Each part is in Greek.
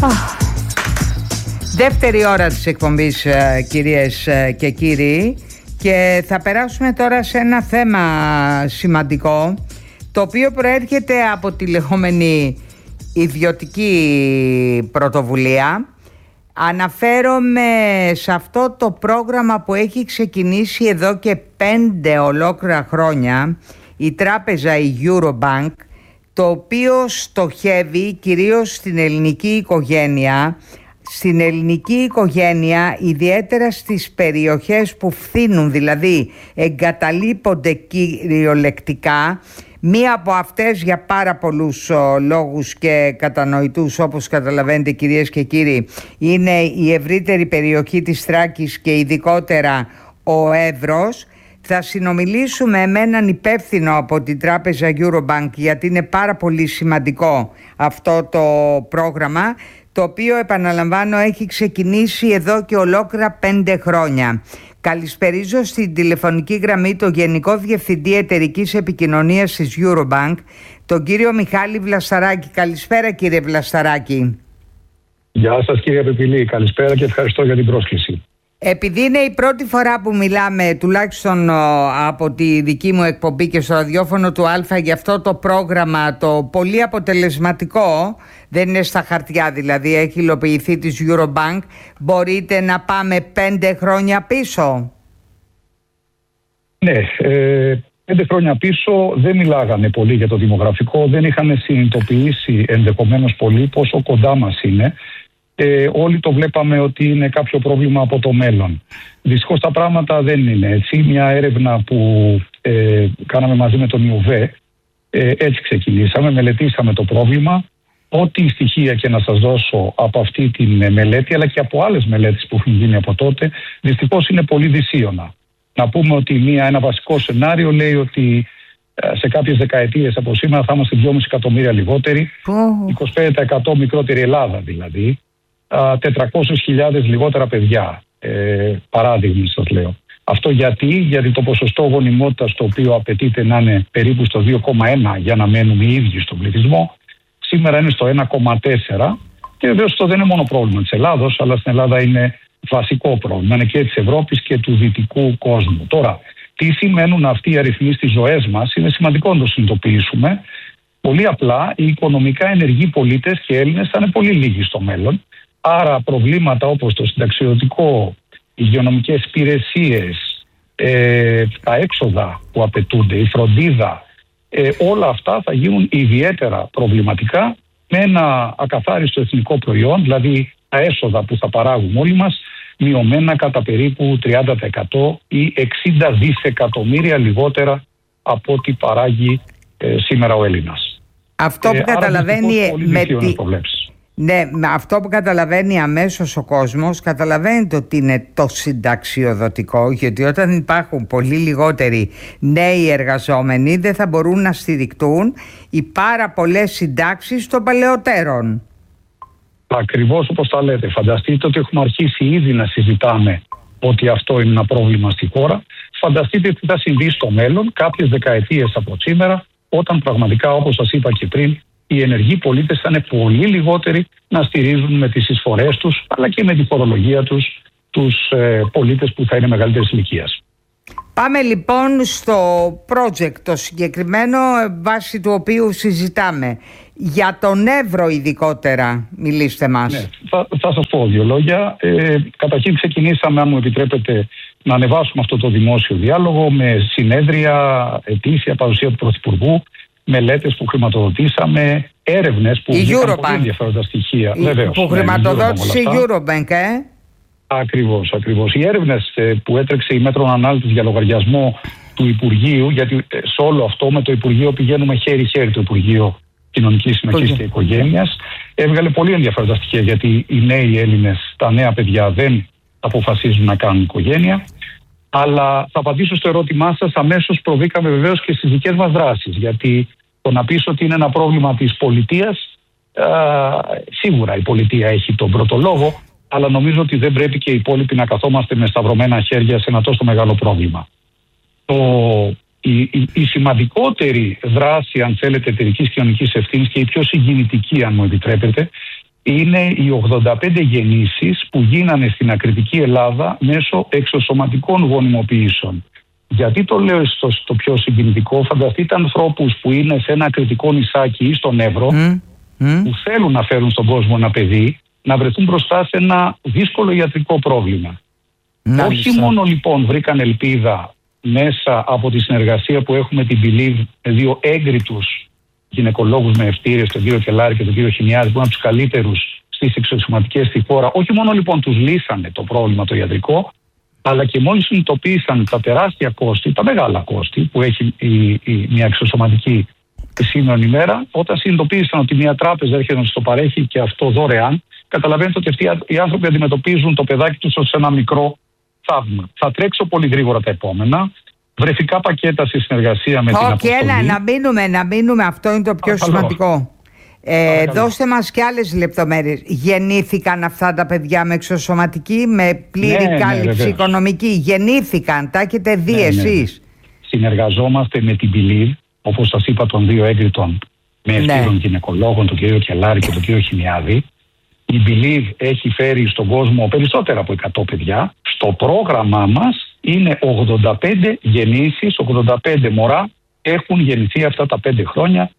Δεύτερη ώρα της εκπομπής, κυρίες και κύριοι, και θα περάσουμε τώρα σε ένα θέμα σημαντικό, το οποίο προέρχεται από τη λεγόμενη ιδιωτική πρωτοβουλία. Αναφέρομαι σε αυτό το πρόγραμμα που έχει ξεκινήσει εδώ και 5 ολόκληρα χρόνια η τράπεζα, η Eurobank, το οποίο στοχεύει κυρίως στην ελληνική οικογένεια. Στην ελληνική οικογένεια, ιδιαίτερα στις περιοχές που φθήνουν, δηλαδή εγκαταλείπονται κυριολεκτικά. Μία από αυτές, για πάρα πολλούς λόγους και κατανοητούς, όπως καταλαβαίνετε κυρίες και κύριοι, είναι η ευρύτερη περιοχή της Θράκης και ειδικότερα ο Εύρος. Θα συνομιλήσουμε με έναν υπεύθυνο από την τράπεζα Eurobank, γιατί είναι πάρα πολύ σημαντικό αυτό το πρόγραμμα, το οποίο, επαναλαμβάνω, έχει ξεκινήσει εδώ και ολόκληρα 5 χρόνια. Καλησπερίζω στην τηλεφωνική γραμμή τον Γενικό Διευθυντή Εταιρικής Επικοινωνίας της Eurobank, τον κύριο Μιχάλη Βλασταράκη. Καλησπέρα, κύριε Βλασταράκη. Γεια σας, κύριε Πεπιλή. Καλησπέρα και ευχαριστώ για την πρόσκληση. Επειδή είναι η πρώτη φορά που μιλάμε, τουλάχιστον από τη δική μου εκπομπή και στο ραδιόφωνο του Α, για αυτό το πρόγραμμα, το πολύ αποτελεσματικό, δεν είναι στα χαρτιά δηλαδή, έχει υλοποιηθεί της Eurobank, μπορείτε να πάμε 5 χρόνια πίσω? Ναι, 5 χρόνια πίσω δεν μιλάγανε πολύ για το δημογραφικό, δεν είχαν συνειδητοποιήσει ενδεχομένως πολύ πόσο κοντά μας είναι. Όλοι το βλέπαμε ότι είναι κάποιο πρόβλημα από το μέλλον. Δυστυχώς τα πράγματα δεν είναι έτσι. Μια έρευνα που κάναμε μαζί με τον ΙΟΒΕ, έτσι ξεκινήσαμε, μελετήσαμε το πρόβλημα. Ό,τι στοιχεία και να σας δώσω από αυτή τη μελέτη, αλλά και από άλλες μελέτες που έχουν γίνει από τότε, δυστυχώς είναι πολύ δυσίωνα. Να πούμε ότι ένα βασικό σενάριο λέει ότι σε κάποιες δεκαετίες από σήμερα θα είμαστε 2,5 εκατομμύρια λιγότεροι, 25% μικρότερη Ελλάδα δηλαδή, 400.000 λιγότερα παιδιά, παράδειγμα σας λέω. Αυτό γιατί το ποσοστό γονιμότητας, το οποίο απαιτείται να είναι περίπου στο 2,1 για να μένουμε οι ίδιοι στον πληθυσμό, σήμερα είναι στο 1,4, και βεβαίως αυτό δεν είναι μόνο πρόβλημα της Ελλάδος, αλλά στην Ελλάδα είναι βασικό πρόβλημα, είναι και της Ευρώπης και του δυτικού κόσμου. Τώρα, τι σημαίνουν αυτοί οι αριθμοί στις ζωές μας, είναι σημαντικό να το συνειδητοποιήσουμε. Πολύ απλά, οι οικονομικά ενεργοί πολίτες και Έλληνες θα είναι πολύ λίγοι στο μέλλον. Άρα προβλήματα όπως το συνταξιοδοτικό, οι υγειονομικές υπηρεσίες, τα έξοδα που απαιτούνται, η φροντίδα, όλα αυτά θα γίνουν ιδιαίτερα προβληματικά με ένα ακαθάριστο εθνικό προϊόν, δηλαδή τα έσοδα που θα παράγουμε όλοι μας, μειωμένα κατά περίπου 30% ή 60 δισεκατομμύρια λιγότερα από ό,τι παράγει σήμερα ο Έλληνας. Αυτό που καταλαβαίνει αυτό που καταλαβαίνει αμέσως ο κόσμος, καταλαβαίνετε ότι είναι το συνταξιοδοτικό, γιατί όταν υπάρχουν πολύ λιγότεροι νέοι εργαζόμενοι δεν θα μπορούν να στηριχτούν οι πάρα πολλές συντάξεις των παλαιότερων. Ακριβώς όπως τα λέτε. Φανταστείτε ότι έχουμε αρχίσει ήδη να συζητάμε ότι αυτό είναι ένα πρόβλημα στη χώρα. Φανταστείτε τι θα συμβεί στο μέλλον, κάποιες δεκαετίες από σήμερα, όταν πραγματικά, όπως σας είπα και πριν, οι ενεργοί πολίτες θα είναι πολύ λιγότεροι να στηρίζουν με τις εισφορές τους, αλλά και με τη φορολογία τους πολίτες που θα είναι μεγαλύτερης ηλικίας. Πάμε λοιπόν στο project το συγκεκριμένο, βάσει του οποίου συζητάμε. Για τον Εύρο ειδικότερα, μιλήστε μας. Ναι, θα σας πω 2 λόγια. Καταρχήν ξεκινήσαμε, αν μου επιτρέπετε, να ανεβάσουμε αυτό το δημόσιο διάλογο με συνέδρια, ετήσια παρουσία του Πρωθυπουργού, μελέτες που χρηματοδοτήσαμε, έρευνες που είχαν πολύ ενδιαφέροντα στοιχεία. Βεβαίως, που χρηματοδότησε η Eurobank, Ακριβώς. Οι έρευνες που έτρεξε η Μέτρων Ανάλυτης για λογαριασμό του Υπουργείου, γιατί σε όλο αυτό με το Υπουργείο πηγαίνουμε χέρι-χέρι, το Υπουργείο Κοινωνικής Συνοχής και Οικογένειας, έβγαλε πολύ ενδιαφέροντα στοιχεία, γιατί οι νέοι Έλληνες, τα νέα παιδιά δεν αποφασίζουν να κάνουν οικογένεια. Αλλά θα απαντήσω στο ερώτημά σας, αμέσως προβήκαμε βεβαίως και στις δικές μας δράσεις, γιατί το να πεις ότι είναι ένα πρόβλημα της πολιτείας, σίγουρα η πολιτεία έχει τον πρώτο λόγο, αλλά νομίζω ότι δεν πρέπει και οι υπόλοιποι να καθόμαστε με σταυρωμένα χέρια σε ένα τόσο μεγάλο πρόβλημα. Η σημαντικότερη δράση, αν θέλετε, εταιρικής κοινωνικής ευθύνης και η πιο συγκινητική, αν μου επιτρέπετε, είναι οι 85 γεννήσεις που γίνανε στην ακριτική Ελλάδα μέσω εξωσωματικών γονιμοποιήσεων. Γιατί το λέω στο πιο συγκινητικό? Φανταστείτε ανθρώπους που είναι σε ένα ακριτικό νησάκι ή στον Εύρο, που θέλουν να φέρουν στον κόσμο ένα παιδί, να βρεθούν μπροστά σε ένα δύσκολο ιατρικό πρόβλημα. Όχι μόνο λοιπόν βρήκαν ελπίδα μέσα από τη συνεργασία που έχουμε την Believe με δύο έγκριτους γυναικολόγους με ευτήρες, τον κύριο Κελάρη και τον κύριο Χινιάδη, που είναι από τους καλύτερους στις εξωσωματικές στη χώρα. Όχι μόνο λοιπόν τους λύσανε το πρόβλημα το ιατρικό, αλλά και μόλις συνειδητοποίησαν τα τεράστια κόστη, τα μεγάλα κόστη που έχει μια εξωσωματική σήμερα ημέρα, όταν συνειδητοποίησαν ότι μια τράπεζα έρχεται να τους το παρέχει και αυτό δωρεάν, καταλαβαίνετε ότι αυτοί οι άνθρωποι αντιμετωπίζουν το παιδάκι τους ως ένα μικρό θαύμα. Θα τρέξω πολύ γρήγορα τα επόμενα. Βρεφικά πακέτα στη συνεργασία με την Αποστολή. Έλα, να μείνουμε, αυτό είναι το πιο σημαντικό. Δώστε μας και άλλες λεπτομέρειες. Γεννήθηκαν αυτά τα παιδιά με εξωσωματική, με πλήρη κάλυψη οικονομική? Γεννήθηκαν, τα έχετε δει εσείς? Συνεργαζόμαστε με την Believe, όπως σας είπα, των δύο έγκριτων με ευθύνων γυναικολόγων, τον κύριο Κελάρη και τον κύριο Χινιάδη. Η Believe έχει φέρει στον κόσμο περισσότερα από 100 παιδιά. Στο πρόγραμμά μας είναι 85 γεννήσεις, 85 μωρά έχουν γεννηθεί αυτά τα 5 χρόνια,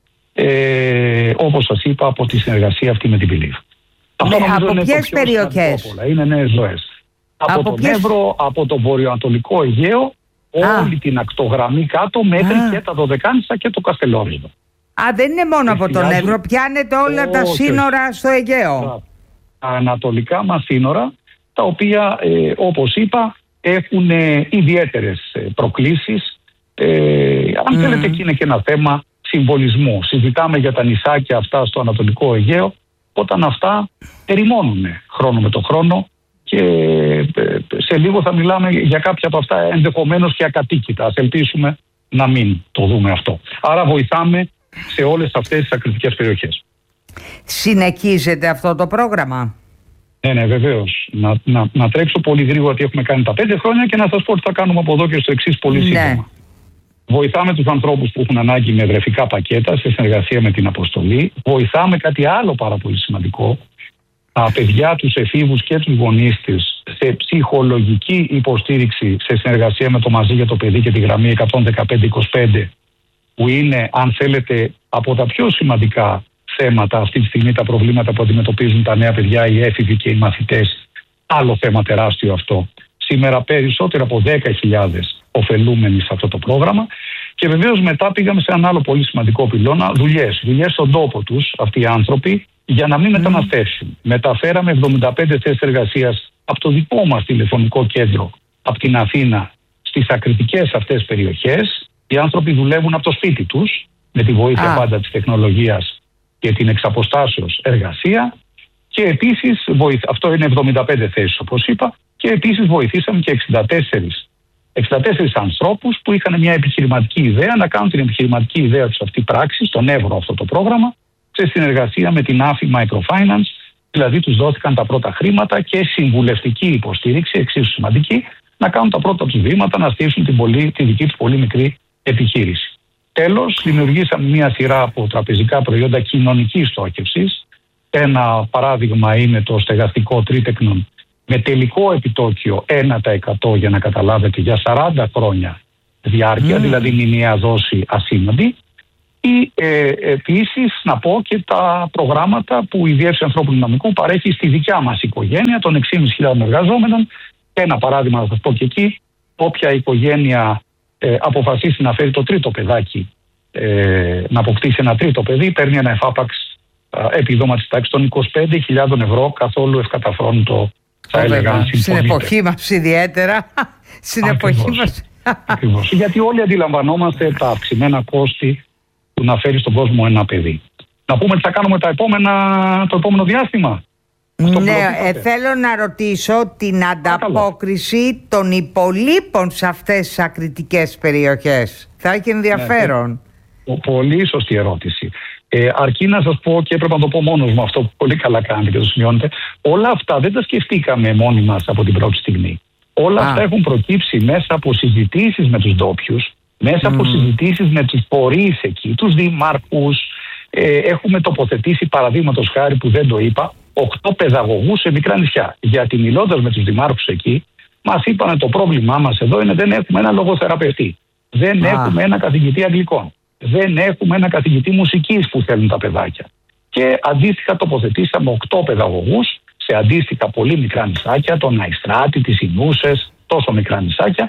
όπως σας είπα, από τη συνεργασία αυτή με την Believe. Από ποιες περιοχές? Είναι νέες ζωές. Από τον Εύρο, από το βορειοανατολικό Αιγαίο, όλη την ακτογραμμή κάτω μέχρι και τα Δωδεκάνησα και το Καστελόριζο. Δεν είναι μόνο από τον Εύρο, πιάνετε όλα τα σύνορα στο Αιγαίο. Τα ανατολικά μας σύνορα, τα οποία όπως είπα έχουν ιδιαίτερες προκλήσεις. Αν θέλετε, εκεί είναι και ένα θέμα συμβολισμού. Συζητάμε για τα νησάκια αυτά στο Ανατολικό Αιγαίο, όταν αυτά ερημώνουν χρόνο με το χρόνο, και σε λίγο θα μιλάμε για κάποια από αυτά ενδεχομένως και ακατοίκητα. Ας ελπίσουμε να μην το δούμε αυτό. Άρα βοηθάμε σε όλες αυτές τις ακριτικές περιοχές. Συνεχίζεται αυτό το πρόγραμμα? Ναι, βεβαίως. Να τρέξω πολύ γρήγορα τι έχουμε κάνει τα 5 χρόνια και να σας πω τι θα κάνουμε από εδώ και στο εξής πολύ σύντομα. Βοηθάμε τους ανθρώπους που έχουν ανάγκη με βρεφικά πακέτα σε συνεργασία με την Αποστολή. Βοηθάμε κάτι άλλο πάρα πολύ σημαντικό. Τα παιδιά, τους εφήβους και τους γονείς της σε ψυχολογική υποστήριξη σε συνεργασία με το Μαζί για το Παιδί και τη γραμμή 11525, που είναι, αν θέλετε, από τα πιο σημαντικά θέματα αυτή τη στιγμή, τα προβλήματα που αντιμετωπίζουν τα νέα παιδιά, οι έφηβοι και οι μαθητές. Άλλο θέμα τεράστιο αυτό. Σήμερα περισσότερο από 10.000 ωφελούμενοι σε αυτό το πρόγραμμα. Και βεβαίως μετά πήγαμε σε έναν άλλο πολύ σημαντικό πυλώνα, δουλειές στον τόπο τους αυτοί οι άνθρωποι, για να μην μεταναστεύσουν. Μεταφέραμε 75 θέσεις εργασίας από το δικό μας τηλεφωνικό κέντρο, από την Αθήνα, στις ακριτικές αυτές περιοχές. Οι άνθρωποι δουλεύουν από το σπίτι τους, με τη βοήθεια πάντα της τεχνολογίας και την εξαποστάσεως εργασία. Και επίσης, αυτό είναι 75 θέσεις όπως είπα, και επίσης βοηθήσαμε και 64 ανθρώπους που είχαν μια επιχειρηματική ιδέα, να κάνουν την επιχειρηματική ιδέα τους αυτή πράξη, στον Εύρο αυτό το πρόγραμμα, σε συνεργασία με την AFI Microfinance, δηλαδή τους δόθηκαν τα πρώτα χρήματα και συμβουλευτική υποστήριξη, εξίσου σημαντική, να κάνουν τα πρώτα τους βήματα, να στήσουν τη δική τους πολύ μικρή επιχείρηση. Τέλος, δημιουργήσαμε μια σειρά από τραπεζικά προϊόντα κοινωνικής στόχευσης. Ένα παράδειγμα είναι το στεγαστικό τρίτεκνον με τελικό επιτόκιο 1% για να καταλάβετε, για 40 χρόνια διάρκεια, δηλαδή μηνιαία δόση ασήμαντη. Ή επίσης να πω και τα προγράμματα που η Διεύθυνση Ανθρώπινου Δυναμικού παρέχει στη δικιά μας οικογένεια των 6.500 εργαζόμενων. Ένα παράδειγμα να σας πω και εκεί, όποια οικογένεια αποφασίσει να φέρει το τρίτο παιδάκι, να αποκτήσει ένα τρίτο παιδί, παίρνει ένα εφάπαξ επιδόμα της τάξης των 25.000 ευρώ, καθόλου ευκαταφρόνητο, θα έλεγα. Στην εποχή μας ιδιαίτερα. Στην εποχή μας. Ακριβώς. Γιατί όλοι αντιλαμβανόμαστε τα αυξημένα κόστη του να φέρει στον κόσμο ένα παιδί. Να πούμε τι θα κάνουμε το επόμενο διάστημα. Ναι, θέλω να ρωτήσω την ανταπόκριση των υπολείπων σε αυτές τις ακριτικές περιοχές. Θα έχει ενδιαφέρον. Πολύ σωστή ερώτηση. Αρκεί να σας πω, και έπρεπε να το πω μόνος μου αυτό που πολύ καλά κάνετε και το σημειώνετε, όλα αυτά δεν τα σκεφτήκαμε μόνοι μας από την πρώτη στιγμή. Όλα αυτά έχουν προκύψει μέσα από συζητήσεις με τους ντόπιους, μέσα από συζητήσεις με τους φορείς εκεί, τους δημάρχους, έχουμε τοποθετήσει, παραδείγματος χάρη που δεν το είπα, 8 παιδαγωγούς σε μικρά νησιά. Γιατί μιλώντας με τους δημάρχους εκεί, μας είπαν το πρόβλημά μας εδώ είναι δεν έχουμε ένα λογοθεραπευτή. Δεν έχουμε ένα καθηγητή αγγλικών. Δεν έχουμε ένα καθηγητή μουσικής που θέλουν τα παιδάκια. Και αντίστοιχα τοποθετήσαμε 8 παιδαγωγούς σε αντίστοιχα πολύ μικρά νησάκια, τον Αϊστράτη, τις Ινούσες, τόσο μικρά νησάκια,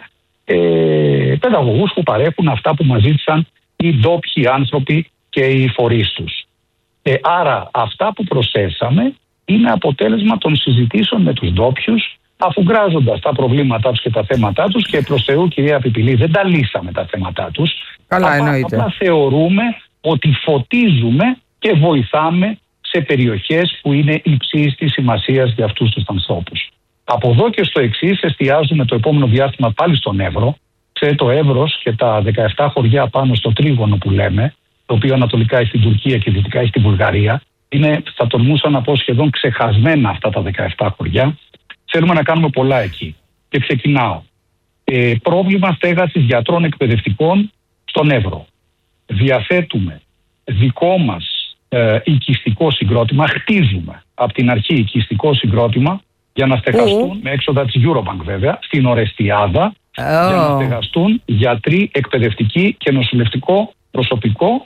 παιδαγωγούς που παρέχουν αυτά που μας ζήτησαν οι ντόπιοι άνθρωποι και οι φορείς τους. Άρα αυτά που προσθέσαμε είναι αποτέλεσμα των συζητήσεων με τους ντόπιους, αφουγκράζοντας τα προβλήματά τους και τα θέματά τους, και προς Θεού, κυρία Πιπηλή, δεν τα λύσαμε τα θέματά τους. Καλά, εννοείται. Απλά θεωρούμε ότι φωτίζουμε και βοηθάμε σε περιοχές που είναι υψής της σημασίας για αυτούς τους ανθρώπους. Από εδώ και στο εξής εστιάζουμε το επόμενο διάστημα πάλι στον Εύρο. Ξέρετε, το Εύρος και τα 17 χωριά πάνω στο τρίγωνο που λέμε, το οποίο ανατολικά έχει στην Τουρκία και δυτικά έχει στη Βουλγαρία, είναι, θα τολμούσα να πω, σχεδόν ξεχασμένα αυτά τα 17 χωριά. Θέλουμε να κάνουμε πολλά εκεί. Και ξεκινάω. Πρόβλημα στέγασης γιατρών εκπαιδευτικών στον Εύρο. Διαθέτουμε δικό μας οικιστικό συγκρότημα, χτίζουμε από την αρχή οικιστικό συγκρότημα για να στεγαστούν, με έξοδα της Eurobank βέβαια, στην Ορεστιάδα, για να στεγαστούν γιατροί, εκπαιδευτικοί και νοσηλευτικό προσωπικό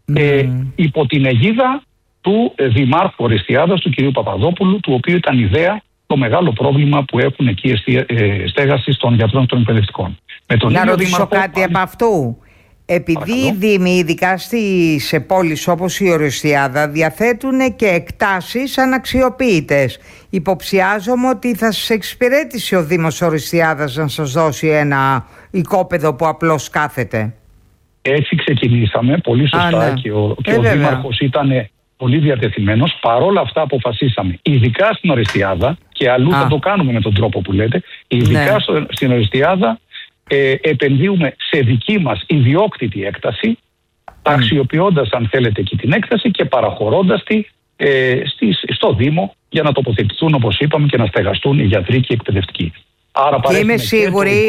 υπό την αιγίδα του Δημάρχου Ορεστιάδας, του κ. Παπαδόπουλου, του οποίου ήταν ιδέα το μεγάλο πρόβλημα που έχουν εκεί στέγαση των γιατρών των εκπαιδευτικών. Να ρωτήσω κάτι από αυτού. Επειδή οι δήμοι, ειδικά σε πόλεις όπως η Ορεστιάδα, διαθέτουν και εκτάσεις αναξιοποιητές, υποψιάζομαι ότι θα σας εξυπηρέτησε ο Δήμος Ορεστιάδας να σας δώσει ένα οικόπεδο που απλώς κάθεται. Έτσι ξεκινήσαμε, πολύ σωστά, και ο Δήμαρχος ήταν πολύ διατεθειμένος. Παρόλα αυτά αποφασίσαμε, ειδικά στην Ορεστιάδα, και αλλού θα το κάνουμε με τον τρόπο που λέτε, ειδικά στην Ορεστιάδα, επενδύουμε σε δική μας ιδιόκτητη έκταση, αξιοποιώντας αν θέλετε και την έκταση και παραχωρώντας τη στο Δήμο για να τοποθετηθούν, όπως είπαμε, και να στεγαστούν οι γιατροί και οι εκπαιδευτικοί. Άρα και είμαι σίγουρη,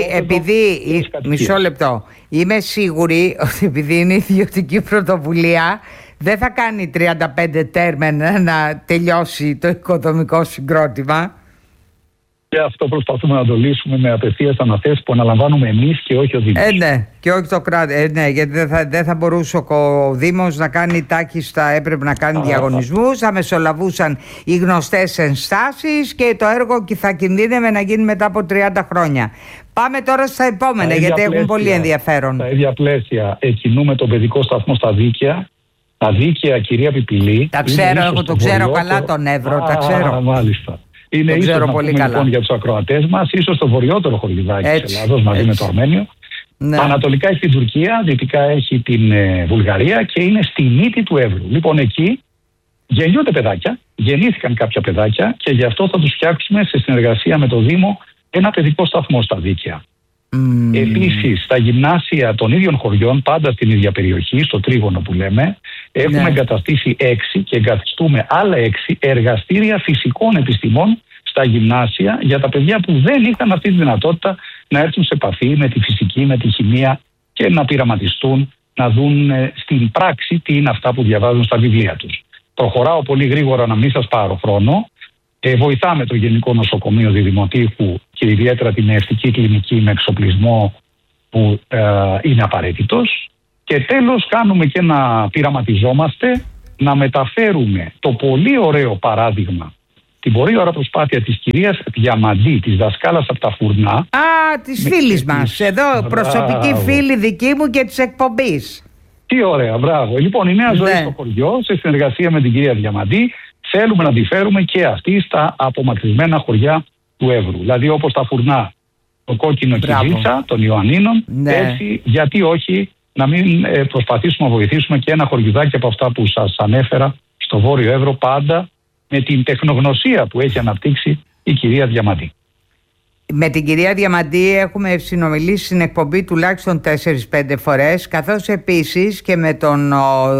μισό λεπτό, είμαι σίγουρη ότι επειδή είναι ιδιωτική πρωτοβουλία δεν θα κάνει 35 τέρμεν να τελειώσει το οικοδομικό συγκρότημα. Και αυτό προσπαθούμε να το λύσουμε με απευθείας αναθέσεις που αναλαμβάνουμε εμείς και όχι ο Δήμος. Ναι, και όχι το κράτος. Ναι, γιατί δεν θα μπορούσε ο Δήμος να κάνει τάχιστα, έπρεπε να κάνει διαγωνισμούς, θα μεσολαβούσαν οι γνωστές ενστάσεις και το έργο θα κινδύνευε να γίνει μετά από 30 χρόνια. Πάμε τώρα στα επόμενα, γιατί έχουν πολύ ενδιαφέρον. Στα ίδια πλαίσια κινούμε τον παιδικό σταθμό στα Δίκαια. Τα Δίκαια, κυρία Πιπηλή. Τα ξέρω, εγώ το ξέρω καλά τον Εύρο, τα ξέρω. Μάλιστα. Είναι ίσως να πούμε λοιπόν για τους ακροατές μας, ίσως το βορειότερο χωριουδάκι της Ελλάδος μαζί με το Αρμένιο. Ναι. Ανατολικά έχει την Τουρκία, δυτικά έχει την Βουλγαρία και είναι στη μύτη του Εύρου. Λοιπόν, εκεί γεννιούνται παιδάκια, γεννήθηκαν κάποια παιδάκια και γι' αυτό θα τους φτιάξουμε σε συνεργασία με το Δήμο ένα παιδικό σταθμό στα Δίκαια. Επίσης, στα γυμνάσια των ίδιων χωριών, πάντα στην ίδια περιοχή, στο τρίγωνο που λέμε, έχουμε εγκαταστήσει 6 και εγκαθιστούμε άλλα 6 εργαστήρια φυσικών επιστημών στα γυμνάσια για τα παιδιά που δεν είχαν αυτή τη δυνατότητα να έρθουν σε επαφή με τη φυσική, με τη χημεία και να πειραματιστούν, να δουν στην πράξη τι είναι αυτά που διαβάζουν στα βιβλία τους. Προχωράω πολύ γρήγορα να μην σας πάρω χρόνο. Βοηθάμε το Γενικό Νοσοκομείο Διδημοτήχου και ιδιαίτερα την νεευτική κλινική με εξοπλισμό που είναι απαραίτητος. Και τέλος κάνουμε και να πειραματιζόμαστε να μεταφέρουμε το πολύ ωραίο παράδειγμα, την πολύ ωραία προσπάθεια της κυρίας Διαμαντή, της δασκάλας από τα Φουρνά. Της φίλης μας, εδώ προσωπική φίλη δική μου και της εκπομπής. Τι ωραία, μπράβο. Λοιπόν, η νέα ζωή στο χωριό, σε συνεργασία με την κυρία Διαμαντή, θέλουμε να τη φέρουμε και αυτή στα απομακρυσμένα χωριά του Εύρου. Δηλαδή όπως τα Φουρνά, το Κόκκινο και η Ζήτσα των Ιωαννίνων, έτσι γιατί όχι να μην προσπαθήσουμε να βοηθήσουμε και ένα χωριουδάκι από αυτά που σας ανέφερα στο Βόρειο Εύρο, πάντα με την τεχνογνωσία που έχει αναπτύξει η κυρία Διαμαντή. Με την κυρία Διαμαντή έχουμε συνομιλήσει στην εκπομπή τουλάχιστον 4-5 φορές, καθώς επίσης και με τον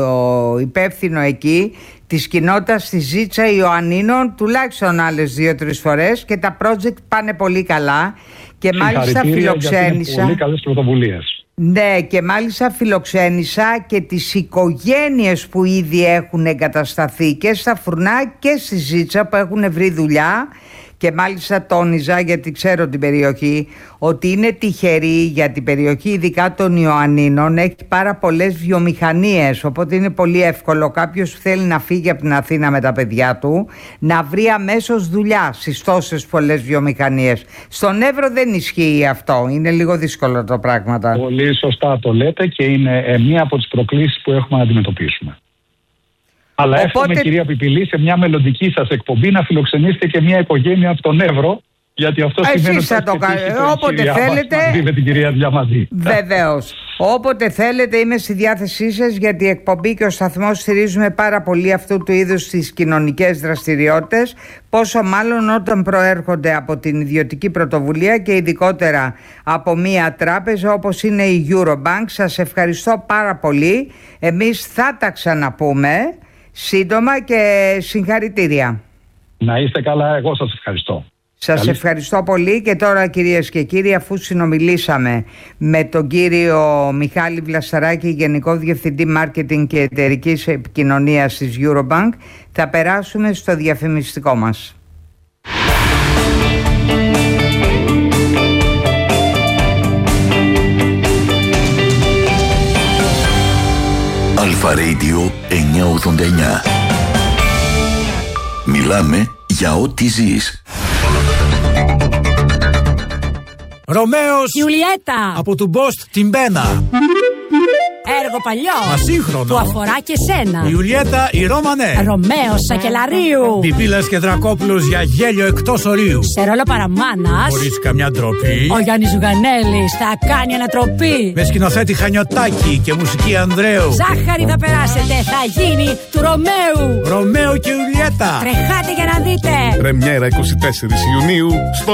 υπεύθυνο εκεί της κοινότητας της Ζήτσα Ιωαννίνων τουλάχιστον άλλες 2-3 φορές και τα project πάνε πολύ καλά και μάλιστα φιλοξένησα. Πολύ καλές πρωτοβουλίες. Ναι, και μάλιστα φιλοξένησα και τις οικογένειες που ήδη έχουν εγκατασταθεί και στα Φουρνά και στη Ζήτσα, που έχουν βρει δουλειά. Και μάλιστα τόνιζα, γιατί ξέρω την περιοχή, ότι είναι τυχερή, για την περιοχή ειδικά των Ιωαννίνων έχει πάρα πολλές βιομηχανίες, οπότε είναι πολύ εύκολο κάποιος που θέλει να φύγει από την Αθήνα με τα παιδιά του να βρει αμέσως δουλειά στις τόσες πολλές βιομηχανίες. Στον Εύρο δεν ισχύει αυτό, είναι λίγο δύσκολο το πράγμα. Πολύ σωστά το λέτε και είναι μία από τις προκλήσεις που έχουμε να αντιμετωπίσουμε. Αλλά εύχομαι, κυρία Πιπηλή, σε μια μελλοντική σας εκπομπή να φιλοξενήσετε και μια οικογένεια από τον Εύρο, γιατί αυτό σημαίνει ότι θα το κάνετε όποτε θέλετε. Μαζί με την κυρία Διαμαντή. Βεβαίως. Όποτε θέλετε είμαι στη διάθεσή σας, γιατί η εκπομπή και ο σταθμός στηρίζουμε πάρα πολύ αυτού του είδους τις κοινωνικές δραστηριότητες, πόσο μάλλον όταν προέρχονται από την ιδιωτική πρωτοβουλία και ειδικότερα από μια τράπεζα όπως είναι η Eurobank. Σας ευχαριστώ πάρα πολύ. Εμείς θα τα ξαναπούμε σύντομα και συγχαρητήρια. Να είστε καλά, εγώ σας ευχαριστώ. Σας ευχαριστώ πολύ. Και τώρα, κυρίες και κύριοι, αφού συνομιλήσαμε με τον κύριο Μιχάλη Βλασταράκη, Γενικό Διευθυντή Μάρκετινγκ και Εταιρικής Επικοινωνίας της Eurobank, θα περάσουμε στο διαφημιστικό μας. Αλφα Radio 989. Μιλάμε για ό,τι ζεις. Ρωμαίος Ιουλιέτα από του Μπόστ την Πένα. Έργο παλιό, ασύγχρονο, που αφορά και σένα. Ιουλιέτα η Ρώμανε. Ρωμαίος Σακελαρίου. Πιπίλας και Δρακόπουλος για γέλιο εκτός ορίου. Σε ρόλο παραμάνας, χωρίς καμιά ντροπή, ο Γιάννης Ζουγανέλης θα κάνει ανατροπή. με σκηνοθέτη Χανιωτάκη και μουσική Ανδρέου. Ζάχαρη θα περάσετε, θα γίνει του Ρωμαίου. Ρωμαίο και Ιουλιέτα. Τρεχάτε για να δείτε. Πρεμιέρα 24 Ιουνίου στο